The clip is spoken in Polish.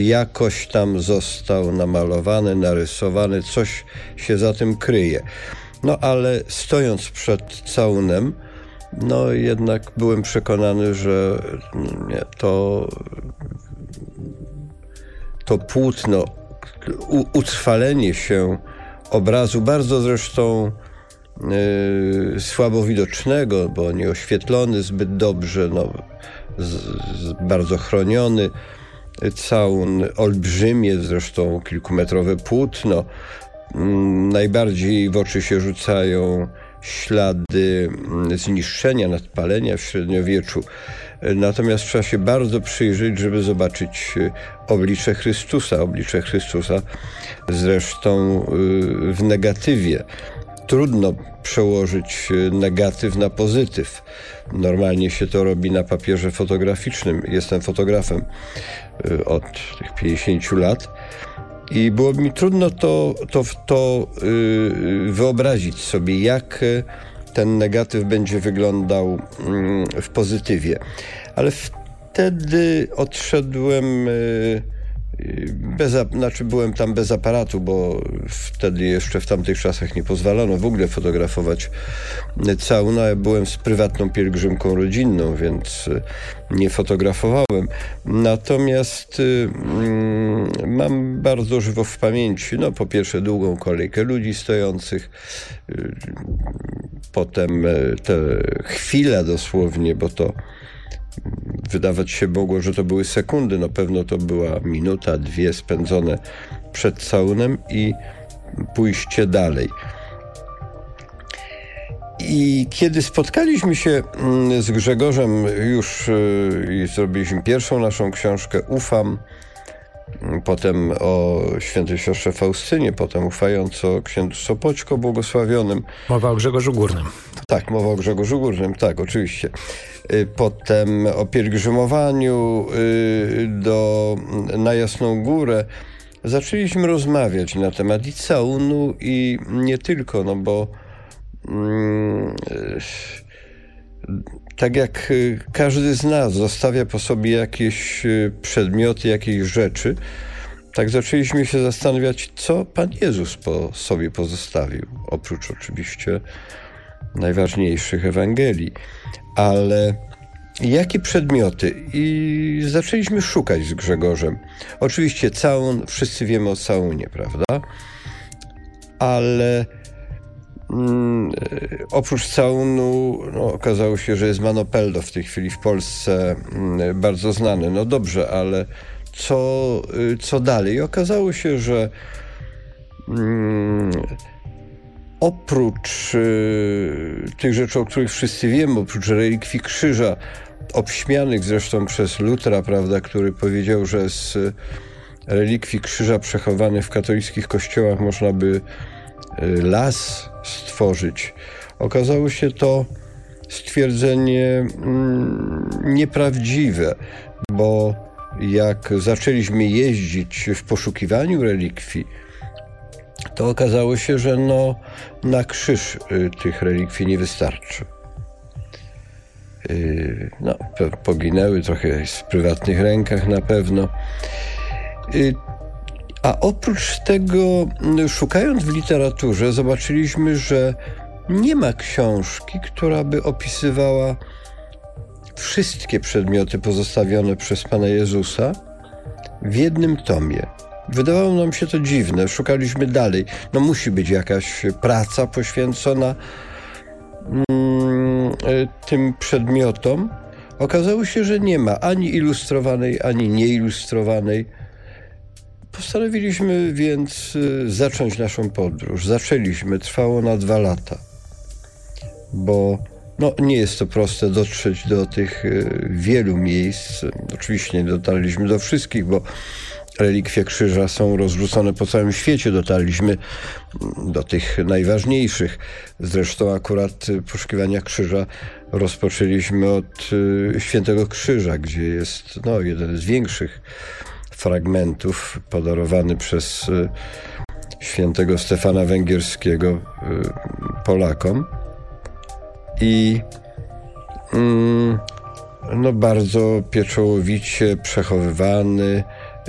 jakoś tam został namalowany, narysowany, coś się za tym kryje. No ale stojąc przed całunem, no jednak byłem przekonany, że nie, to płótno, utrwalenie się obrazu, bardzo zresztą słabo widocznego, bo nie oświetlony zbyt dobrze, no, bardzo chroniony całun, olbrzymie zresztą kilkumetrowe płótno. Najbardziej w oczy się rzucają ślady zniszczenia, nadpalenia w średniowieczu. Natomiast trzeba się bardzo przyjrzeć, żeby zobaczyć oblicze Chrystusa zresztą w negatywie. Trudno przełożyć negatyw na pozytyw. Normalnie się to robi na papierze fotograficznym. Jestem fotografem od tych 50 lat i było mi trudno to wyobrazić sobie, jak ten negatyw będzie wyglądał w pozytywie. Ale wtedy odszedłem byłem tam bez aparatu, bo wtedy jeszcze w tamtych czasach nie pozwalano w ogóle fotografować całuna. Ja byłem z prywatną pielgrzymką rodzinną, więc nie fotografowałem. Natomiast mam bardzo żywo w pamięci, no po pierwsze długą kolejkę ludzi stojących, potem te chwile dosłownie, bo to wydawać się mogło, że to były sekundy, no pewno to była minuta, dwie spędzone przed całunem i pójście dalej. I kiedy spotkaliśmy się z Grzegorzem już i zrobiliśmy pierwszą naszą książkę Ufam, potem o świętej siostrze Faustynie, potem ufając o księdzu Sopoćko błogosławionym. Mowa o Grzegorzu Górnym. Tak, mowa o Grzegorzu Górnym, tak, oczywiście. Potem o pielgrzymowaniu na Jasną Górę. Zaczęliśmy rozmawiać na temat i całunu, i nie tylko, no bo tak jak każdy z nas zostawia po sobie jakieś przedmioty, jakieś rzeczy, tak zaczęliśmy się zastanawiać, co Pan Jezus po sobie pozostawił. Oprócz oczywiście najważniejszych Ewangelii. Ale jakie przedmioty? I zaczęliśmy szukać z Grzegorzem. Oczywiście całun, wszyscy wiemy o całunie, prawda? Ale oprócz całunu okazało się, że jest Manopeldo w tej chwili w Polsce bardzo znany. No dobrze, ale co dalej? I okazało się, że oprócz tych rzeczy, o których wszyscy wiemy, oprócz relikwii krzyża, obśmianych zresztą przez Lutra, prawda, który powiedział, że z relikwii krzyża przechowanych w katolickich kościołach można by las stworzyć. Okazało się to stwierdzenie nieprawdziwe, bo jak zaczęliśmy jeździć w poszukiwaniu relikwii, to okazało się, że na krzyż tych relikwii nie wystarczy. Poginęły trochę w prywatnych rękach na pewno. A oprócz tego, szukając w literaturze, zobaczyliśmy, że nie ma książki, która by opisywała wszystkie przedmioty pozostawione przez Pana Jezusa w jednym tomie. Wydawało nam się to dziwne, szukaliśmy dalej. Musi być jakaś praca poświęcona tym przedmiotom. Okazało się, że nie ma ani ilustrowanej, ani nieilustrowanej. Postanowiliśmy więc zacząć naszą podróż. Zaczęliśmy, trwało na 2 lata, bo nie jest to proste dotrzeć do tych wielu miejsc. Oczywiście nie dotarliśmy do wszystkich, bo relikwie krzyża są rozrzucone po całym świecie. Dotarliśmy do tych najważniejszych. Zresztą akurat poszukiwania krzyża rozpoczęliśmy od Świętego Krzyża, gdzie jest jeden z większych fragmentów podarowany przez świętego Stefana Węgierskiego Polakom. I bardzo pieczołowicie przechowywany,